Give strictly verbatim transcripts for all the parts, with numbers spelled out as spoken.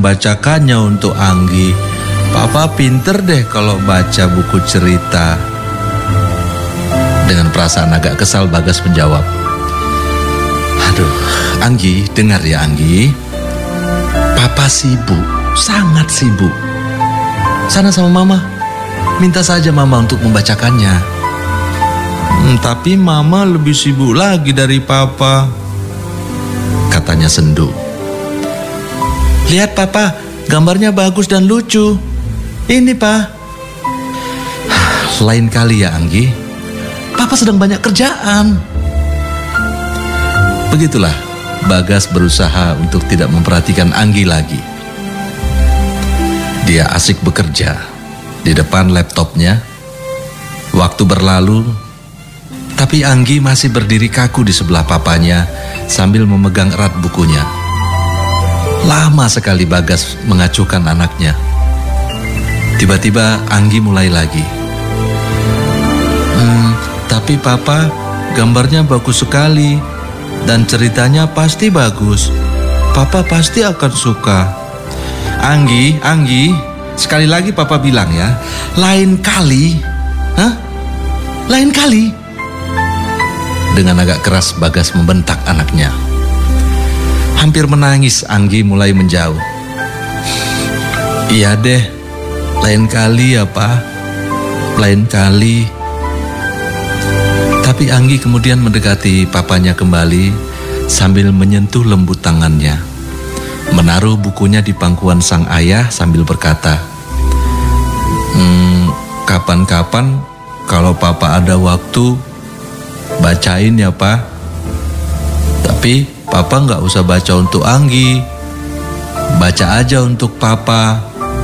membacakannya untuk Anggi. Papa pinter deh kalau baca buku cerita. Dengan perasaan agak kesal, Bagas menjawab, "Aduh, Anggi, dengar ya Anggi. Papa sibuk, sangat sibuk. Sana sama Mama, minta saja Mama untuk membacakannya." Hmm, tapi Mama lebih sibuk lagi dari Papa, katanya sendu. "Lihat Papa, gambarnya bagus dan lucu. Ini Pak." "Lain kali ya Anggi, Papa sedang banyak kerjaan." Begitulah Bagas berusaha untuk tidak memperhatikan Anggi lagi. Dia asik bekerja di depan laptopnya. Waktu berlalu, tapi Anggi masih berdiri kaku di sebelah papanya sambil memegang erat bukunya. Lama sekali Bagas mengacuhkan anaknya. Tiba-tiba Anggi mulai lagi. Hmm, tapi Papa, gambarnya bagus sekali dan ceritanya pasti bagus. Papa pasti akan suka. Anggi, Anggi, sekali lagi Papa bilang ya, lain kali. Hah? Lain kali. Dengan agak keras Bagas membentak anaknya. Hampir menangis, Anggi mulai menjauh. "Iya deh, lain kali ya Pak, lain kali." Tapi Anggi kemudian mendekati papanya kembali sambil menyentuh lembut tangannya, menaruh bukunya di pangkuan sang ayah sambil berkata, Hmm, kapan-kapan kalau Papa ada waktu, bacain ya Pak. Tapi Papa nggak usah baca untuk Anggi, baca aja untuk Papa.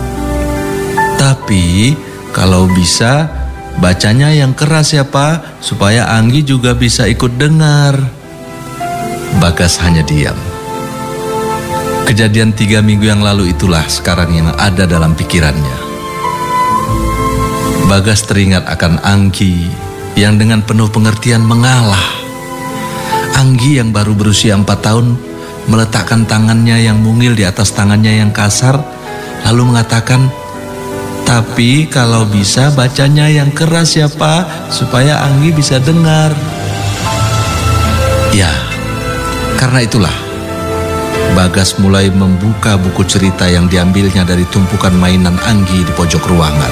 Tapi kalau bisa bacanya yang keras ya Pak, supaya Anggi juga bisa ikut dengar. Bagas hanya diam. Kejadian tiga minggu yang lalu itulah sekarang yang ada dalam pikirannya. Bagas teringat akan Anggi yang dengan penuh pengertian mengalah. Anggi yang baru berusia empat tahun meletakkan tangannya yang mungil di atas tangannya yang kasar, lalu mengatakan, "Tapi kalau bisa bacanya yang keras ya Pak, supaya Anggi bisa dengar." Ya, karena itulah Bagas mulai membuka buku cerita yang diambilnya dari tumpukan mainan Anggi di pojok ruangan.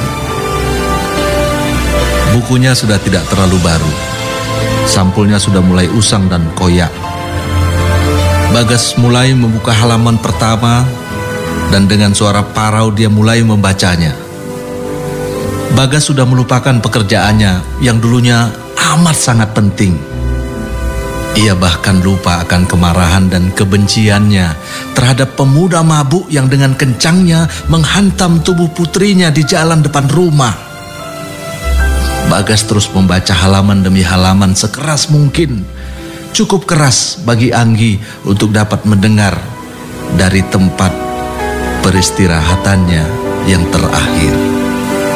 Bukunya sudah tidak terlalu baru. Sampulnya sudah mulai usang dan koyak. Bagas mulai membuka halaman pertama dan dengan suara parau dia mulai membacanya. Bagas sudah melupakan pekerjaannya yang dulunya amat sangat penting. Ia bahkan lupa akan kemarahan dan kebenciannya terhadap pemuda mabuk yang dengan kencangnya menghantam tubuh putrinya di jalan depan rumah. Bagas terus membaca halaman demi halaman sekeras mungkin. Cukup keras bagi Anggi untuk dapat mendengar dari tempat peristirahatannya yang terakhir.